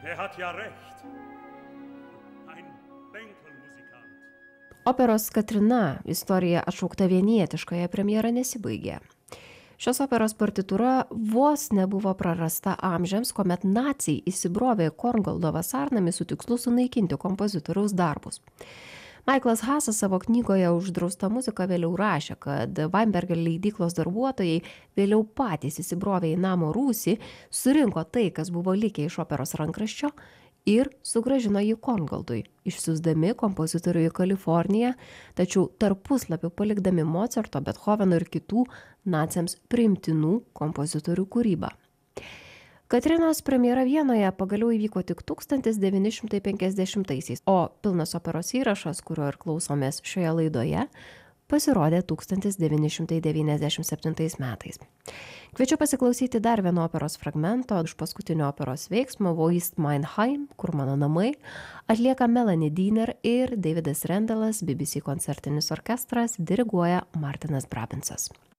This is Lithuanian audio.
Er hat ja recht. Ein Bänkelmusikant. Operos Katrina istorija atšaukta vienietiškoje premjera nesibaigė. Šios operos partitūra vos nebuvo prarasta amžiams, kuomet naciai įsibrovė Korngoldo vasarnamį su tikslu sunaikinti kompozitoriaus darbus. Michaelas Haasas savo knygoje Uždrausta muzika vėliau rašė, kad Weinberger leidyklos darbuotojai vėliau patys įsibrovė į namo rūsį, surinko tai, kas buvo likę iš operos rankraščio ir sugrąžino jį Korngoldui, išsiųsdami kompozitorių į Kaliforniją, tačiau tarpuslapiu palikdami Mocarto, Bethoveno ir kitų naciams priimtinų kompozitorių kūrybą. Katrinos premjera Vienoje pagaliau įvyko tik 1950-aisiais, o pilnas operos įrašas, kurio ir klausomės šioje laidoje, pasirodė 1997 metais. Kviečiu pasiklausyti dar vieno operos fragmento iš paskutinio operos veiksmo Wo ist mein Heim, kur mano namai, atlieka Melanie Diener ir Davidas Rendalas, BBC koncertinis orkestras, diriguoja Martinas Brabinsas.